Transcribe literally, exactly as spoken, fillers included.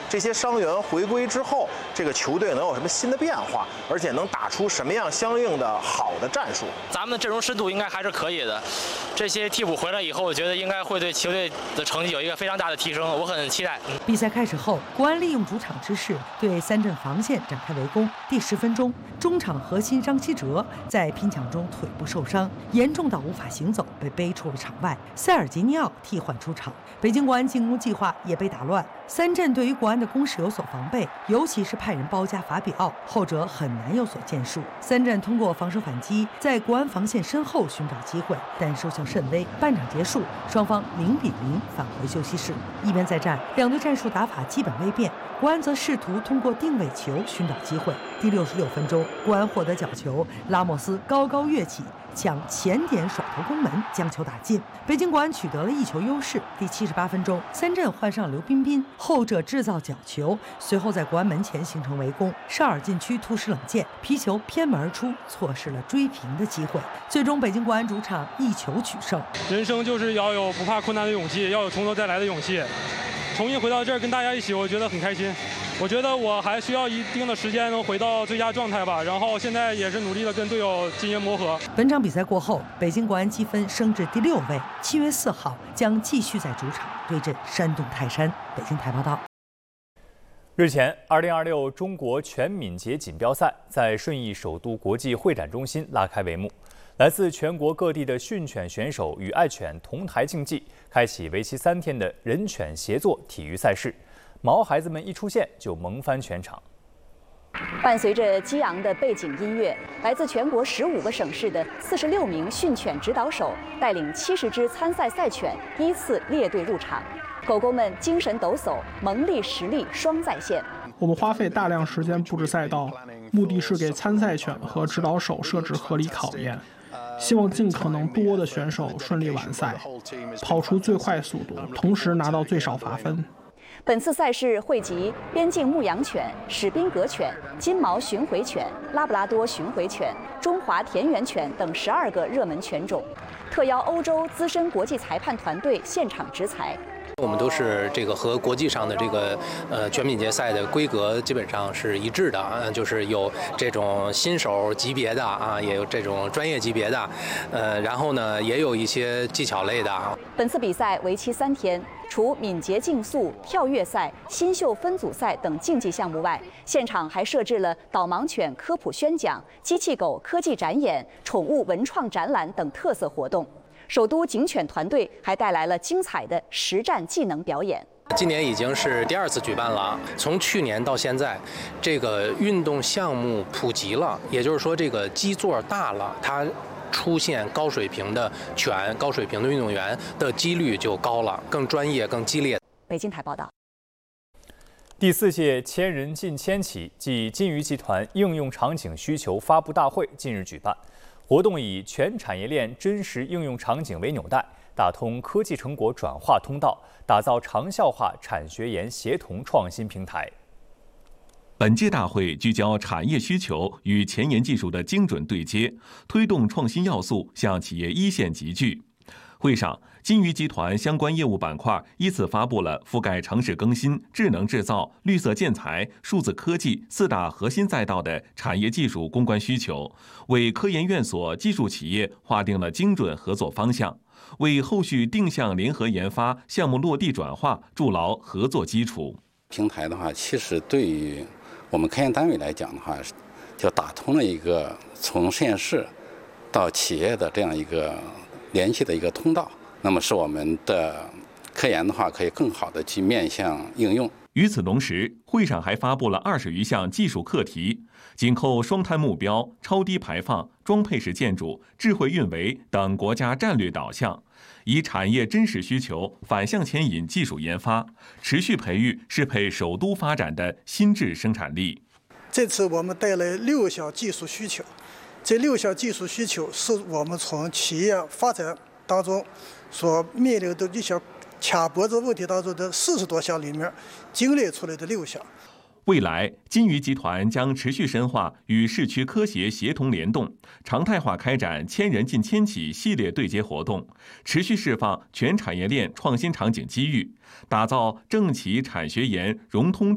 这些伤员回归之后，这个球队能有什么新的变化，而且能打出什么样相应的好的战术。 咱们的阵容深度应该还是可以的，这些替补回来以后，我觉得应该会对球队的成绩有一个非常大的提升，我很期待。 比赛开始后，国安利用主场之势对三镇防线展开围攻。第十分钟，中场核心张稀哲在拼抢中腿部受伤，严重到无法行走，被背出了场外。塞尔吉尼奥替换出场，北京国安进攻计划也被打乱。三镇对于国安的攻势有所防备，尤其是派人包夹法比奥，后者很难有所建树。三镇通过防守反击，在国安防线身后寻找机会，但收效甚微。半场结束，双方零比零返回休息室。一边再战，两队战术打法基本未变。国安则试图通过定位球寻找机会。第六十六分钟，国安获得角球，拉莫斯高高跃起，抢前点甩头攻门，将球打进。北京国安取得了一球优势。第七十八分钟，三镇换上刘彬彬，后者制造角球，随后在国安门前形成围攻。绍尔禁区突施冷箭，皮球偏门而出，错失了追平的机会。最终，北京国安主场一球取胜。 人生就是要有不怕困难的勇气，要有从头再来的勇气。重新回到这儿跟大家一起，我觉得很开心。我觉得我还需要一定的时间能回到最佳状态吧，然后现在也是努力的跟队友进行磨合。 本场比赛过后，北京国安积分升至第六位，七月四号将继续在主场对阵山东泰山。北京台报道。 日前，二零二六中国全敏捷锦标赛在顺义首都国际会展中心拉开帷幕。来自全国各地的训犬选手与爱犬同台竞技，开启为期三天的人犬协作体育赛事。毛孩子们一出现就萌翻全场。 伴随着激昂的背景音乐，来自全国十五个省市的四十六名训犬指导手带领七十只参赛赛犬依次列队入场。狗狗们精神抖擞，萌力实力双在线。 我们花费大量时间布置赛道，目的是给参赛犬和指导手设置合理考验，希望尽可能多的选手顺利完赛，跑出最快速度，同时拿到最少罚分。 本次赛事汇集边境牧羊犬、史宾格犬、金毛巡回犬、拉布拉多巡回犬、中华田园犬等十二个热门犬种，特邀欧洲资深国际裁判团队现场执裁。 我们都是这个和国际上的这个呃全敏捷赛的规格基本上是一致的啊，就是有这种新手级别的啊，也有这种专业级别的，呃，然后呢也有一些技巧类的啊。 本次比赛为期三天，除敏捷竞速、跳跃赛、新秀分组赛等竞技项目外，现场还设置了导盲犬科普宣讲、机器狗科技展演、宠物文创展览等特色活动。首都警犬团队还带来了精彩的实战技能表演。 今年已经是第二次举办了，从去年到现在，这个运动项目普及了，也就是说这个基座大了，它出现高水平的犬、高水平的运动员的几率就高了，更专业、更激烈。 北京台报道。 第四届千人进千企暨金鱼集团应用场景需求发布大会近日举办。活动以全产业链真实应用场景为纽带，打通科技成果转化通道，打造长效化产学研协同创新平台。 本届大会聚焦产业需求与前沿技术的精准对接，推动创新要素向企业一线集聚。会上，金鱼集团相关业务板块依次发布了覆盖城市更新、智能制造、绿色建材、数字科技四大核心赛道的产业技术攻关需求，为科研院所技术企业划定了精准合作方向，为后续定向联合研发项目落地转化筑牢合作基础。 平台的话，其实对于我们科研单位来讲的话，就打通了一个从实验室到企业的这样一个联系的一个通道，那么使我们的科研的话可以更好的去面向应用。 与此同时，会上还发布了二十余项技术课题，紧扣双碳目标、超低排放、装配式建筑、智慧运维等国家战略导向，以产业真实需求反向牵引技术研发，持续培育适配首都发展的新质生产力。 这次我们带来六项技术需求，这六项技术需求是我们从企业发展当中所面临的一些卡脖子问题当中的四十多项里面精炼出来的六项。 未来，金鱼集团将持续深化与市区科协协同联动，常态化开展千人进千企系列对接活动，持续释放全产业链创新场景机遇，打造政企产学研融通